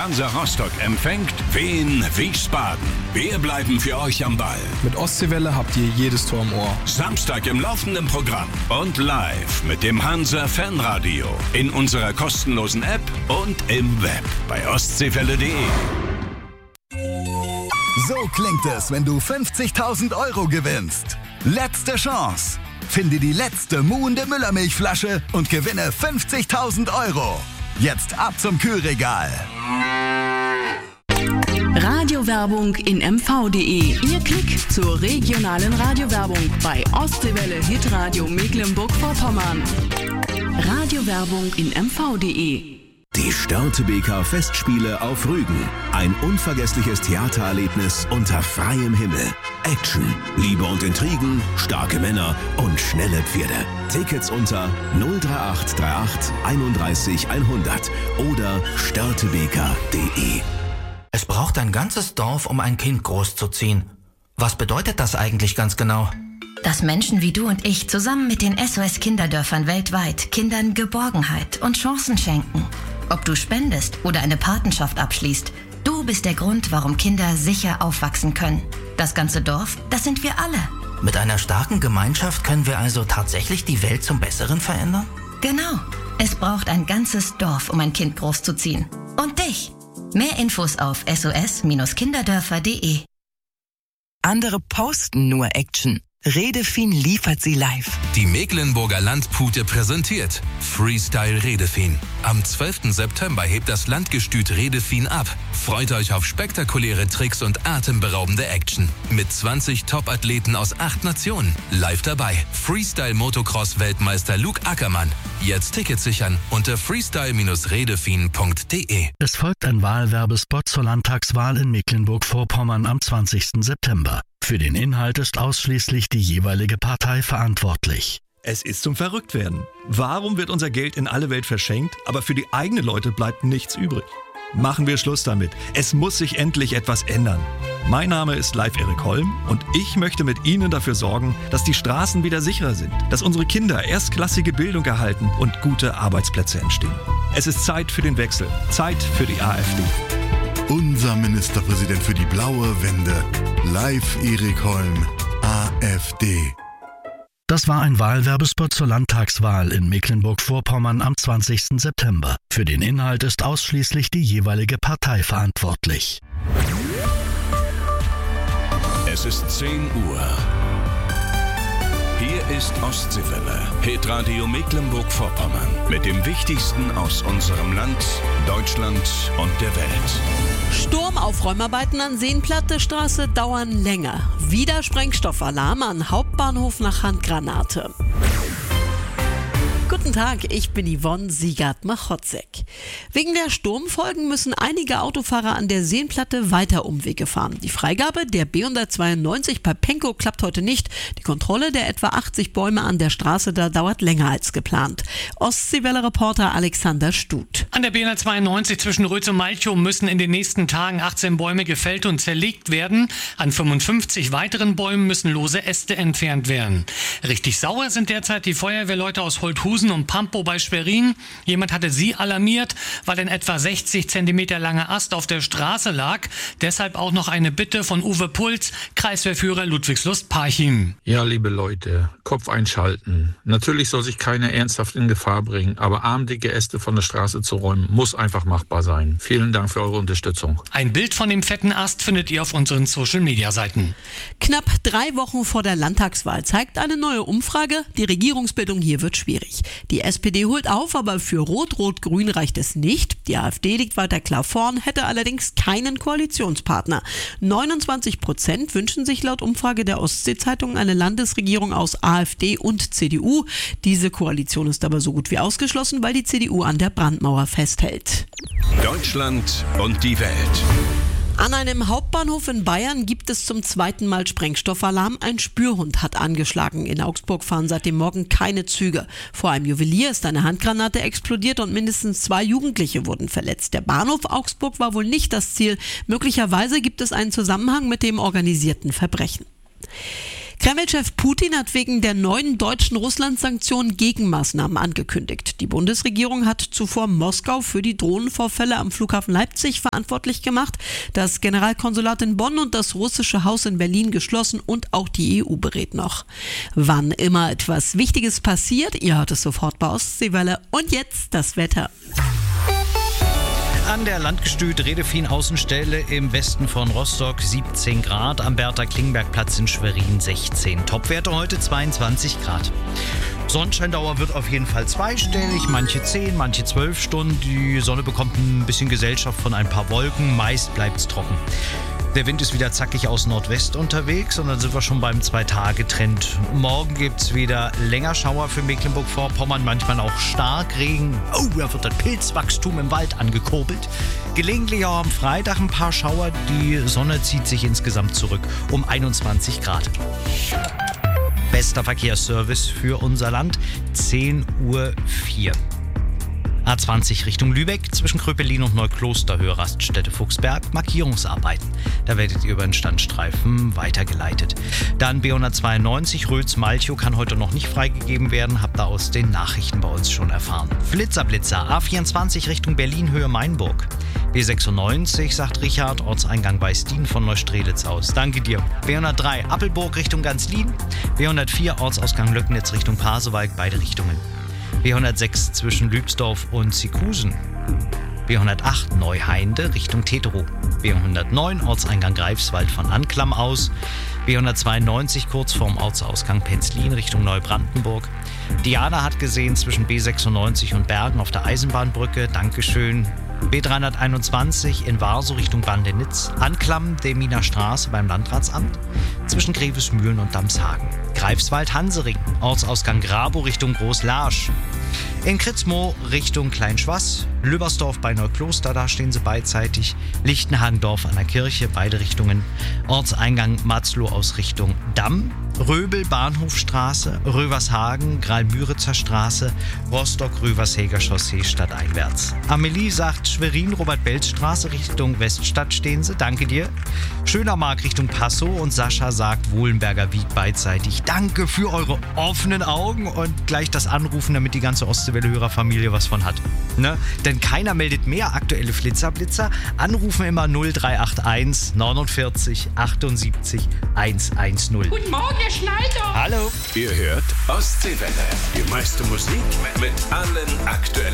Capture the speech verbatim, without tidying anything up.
Hansa Rostock empfängt Wien Wiesbaden. Wir bleiben für euch am Ball. Mit Ostseewelle habt ihr jedes Tor im Ohr. Samstag im laufenden Programm und live mit dem Hansa Fanradio in unserer kostenlosen App und im Web bei ostseewelle punkt de. So klingt es, wenn du fünfzigtausend Euro gewinnst. Letzte Chance. Finde die letzte muhende Müllermilchflasche und gewinne fünfzigtausend Euro. Jetzt ab zum Kühlregal. Radiowerbung in m v punkt de. Ihr Klick zur regionalen Radiowerbung bei Ostseewelle Hitradio Mecklenburg-Vorpommern. Radiowerbung in m v punkt de. Die Störtebeker Festspiele auf Rügen. Ein unvergessliches Theatererlebnis unter freiem Himmel. Action, Liebe und Intrigen, starke Männer und schnelle Pferde. Tickets unter null drei acht drei acht einunddreißig hundert oder störtebeker punkt de. Es braucht ein ganzes Dorf, um ein Kind großzuziehen. Was bedeutet das eigentlich ganz genau? Dass Menschen wie du und ich zusammen mit den S O S-Kinderdörfern weltweit Kindern Geborgenheit und Chancen schenken. Ob du spendest oder eine Patenschaft abschließt, du bist der Grund, warum Kinder sicher aufwachsen können. Das ganze Dorf, das sind wir alle. Mit einer starken Gemeinschaft können wir also tatsächlich die Welt zum Besseren verändern? Genau. Es braucht ein ganzes Dorf, um ein Kind großzuziehen. Und dich. Mehr Infos auf s o s kinderdörfer punkt de. Andere posten nur Action. Redefin liefert sie live. Die Mecklenburger Landpute präsentiert Freestyle Redefin. Am zwölften September hebt das Landgestüt Redefin ab. Freut euch auf spektakuläre Tricks und atemberaubende Action. Mit zwanzig Top-Athleten aus acht Nationen. Live dabei Freestyle-Motocross-Weltmeister Luke Ackermann. Jetzt Tickets sichern unter freestyle redefin punkt de. Es folgt ein Wahlwerbespot zur Landtagswahl in Mecklenburg-Vorpommern am zwanzigsten September. Für den Inhalt ist ausschließlich die jeweilige Partei verantwortlich. Es ist zum Verrücktwerden. Warum wird unser Geld in alle Welt verschenkt, aber für die eigenen Leute bleibt nichts übrig? Machen wir Schluss damit. Es muss sich endlich etwas ändern. Mein Name ist Live Erik Holm und ich möchte mit Ihnen dafür sorgen, dass die Straßen wieder sicherer sind, dass unsere Kinder erstklassige Bildung erhalten und gute Arbeitsplätze entstehen. Es ist Zeit für den Wechsel, Zeit für die AfD. Unser Ministerpräsident für die blaue Wende, Live Erik Holm, AfD. Das war ein Wahlwerbespot zur Landtagswahl in Mecklenburg-Vorpommern am zwanzigsten September. Für den Inhalt ist ausschließlich die jeweilige Partei verantwortlich. Es ist zehn Uhr. Hier ist Ostseewelle, Hitradio Mecklenburg-Vorpommern. Mit dem Wichtigsten aus unserem Land, Deutschland und der Welt. Sturmaufräumarbeiten an Seenplatte-Straße dauern länger. Wieder Sprengstoffalarm an Hauptbahnhof nach Handgranate. Guten Tag, ich bin Yvonne Siegert-Machotzek. Wegen der Sturmfolgen müssen einige Autofahrer an der Seenplatte weiter Umwege fahren. Die Freigabe der B hundertzweiundneunzig bei Penkow klappt heute nicht. Die Kontrolle der etwa achtzig Bäume an der Straße da dauert länger als geplant. Ostseewelle-Reporter Alexander Stut. An der B hundertzweiundneunzig zwischen Rötz und Malchow müssen in den nächsten Tagen achtzehn Bäume gefällt und zerlegt werden. An fünfundfünfzig weiteren Bäumen müssen lose Äste entfernt werden. Richtig sauer sind derzeit die Feuerwehrleute aus Holthusen und Pampow bei Schwerin. Jemand hatte sie alarmiert, weil ein etwa sechzig Zentimeter langer Ast auf der Straße lag. Deshalb auch noch eine Bitte von Uwe Puls, Kreiswehrführer Ludwigslust-Parchim. Ja, liebe Leute, Kopf einschalten. Natürlich soll sich keiner ernsthaft in Gefahr bringen, aber armdicke Äste von der Straße zu räumen, muss einfach machbar sein. Vielen Dank für eure Unterstützung. Ein Bild von dem fetten Ast findet ihr auf unseren Social-Media-Seiten. Knapp drei Wochen vor der Landtagswahl zeigt eine neue Umfrage, die Regierungsbildung hier wird schwierig. Die S P D holt auf, aber für Rot-Rot-Grün reicht es nicht. Die AfD liegt weiter klar vorn, hätte allerdings keinen Koalitionspartner. neunundzwanzig Prozent wünschen sich laut Umfrage der Ostsee-Zeitung eine Landesregierung aus AfD und C D U. Diese Koalition ist aber so gut wie ausgeschlossen, weil die C D U an der Brandmauer festhält. Deutschland und die Welt. An einem Hauptbahnhof in Bayern gibt es zum zweiten Mal Sprengstoffalarm. Ein Spürhund hat angeschlagen. In Augsburg fahren seit dem Morgen keine Züge. Vor einem Juwelier ist eine Handgranate explodiert und mindestens zwei Jugendliche wurden verletzt. Der Bahnhof Augsburg war wohl nicht das Ziel. Möglicherweise gibt es einen Zusammenhang mit dem organisierten Verbrechen. Kreml-Chef Putin hat wegen der neuen deutschen Russland-Sanktionen Gegenmaßnahmen angekündigt. Die Bundesregierung hat zuvor Moskau für die Drohnenvorfälle am Flughafen Leipzig verantwortlich gemacht, das Generalkonsulat in Bonn und das russische Haus in Berlin geschlossen und auch die E U berät noch. Wann immer etwas Wichtiges passiert, ihr hört es sofort bei Ostseewelle. Und jetzt das Wetter. An der Landgestüt-Redefin-Außenstelle im Westen von Rostock siebzehn Grad, am Bertha-Klingberg-Platz in Schwerin sechzehn. Topwerte heute zweiundzwanzig Grad. Sonnenscheindauer wird auf jeden Fall zweistellig, manche zehn, manche zwölf Stunden. Die Sonne bekommt ein bisschen Gesellschaft von ein paar Wolken, meist bleibt's trocken. Der Wind ist wieder zackig aus Nordwest unterwegs und dann sind wir schon beim Zwei-Tage-Trend. Morgen gibt's wieder länger Schauer für Mecklenburg-Vorpommern, manchmal auch Starkregen. Oh, da wird das Pilzwachstum im Wald angekurbelt. Gelegentlich auch am Freitag ein paar Schauer. Die Sonne zieht sich insgesamt zurück um einundzwanzig Grad. Bester Verkehrsservice für unser Land, zehn Uhr vier. A zwanzig Richtung Lübeck, zwischen Kröpelin und Neukloster, Höhe Raststätte Fuchsberg, Markierungsarbeiten. Da werdet ihr über den Standstreifen weitergeleitet. Dann B hundertzweiundneunzig Rötz-Malchow kann heute noch nicht freigegeben werden, habt ihr aus den Nachrichten bei uns schon erfahren. Flitzer-Blitzer, A vierundzwanzig Richtung Berlin, Höhe Mainburg. B sechsundneunzig, sagt Richard, Ortseingang Weißdien von Neustrelitz aus. Danke dir. B hundertdrei Appelburg Richtung Ganzlien. B hundertvier Ortsausgang Löcknitz Richtung Pasewalk, beide Richtungen. B hundertsechs zwischen Lübsdorf und Zikusen. B hundertacht Neuheinde Richtung Teterow. B hundertneun Ortseingang Greifswald von Anklam aus. B hundertzweiundneunzig kurz vorm Ortsausgang Penzlin Richtung Neubrandenburg. Diana hat gesehen zwischen B sechsundneunzig und Bergen auf der Eisenbahnbrücke. Dankeschön. B dreihunderteinundzwanzig in Warsow Richtung Bandenitz. Anklam Deminer Straße beim Landratsamt. Zwischen Grevesmühlen und Damshagen. Greifswald-Hansering, Ortsausgang Grabow Richtung Großlarsch. In Kritzmoor Richtung Kleinschwass, Lübersdorf bei Neukloster, da stehen sie beidseitig. Lichtenhagendorf an der Kirche, beide Richtungen. Ortseingang Matzlow aus Richtung Damm. Röbel, Bahnhofstraße, Rövershagen, Graal-Müritzer Straße, Rostock-Rövershäger Chaussee stadteinwärts. Amelie sagt Schwerin, Robert-Belz-Straße Richtung Weststadt stehen sie, danke dir. Schönermark Richtung Passow und Sascha sagt Wohlenberger Wieg beidseitig. Danke für eure offenen Augen und gleich das Anrufen, damit die ganze Ostseewelle-Hörerfamilie was von hat. Ne? Denn keiner meldet mehr aktuelle Flitzer-Blitzer. Anrufen immer null drei acht eins neunundvierzig achtundsiebzig hundertzehn. Guten Morgen, Herr Schneider. Hallo. Ihr hört Ostseewelle. Die meiste Musik mit allen aktuellen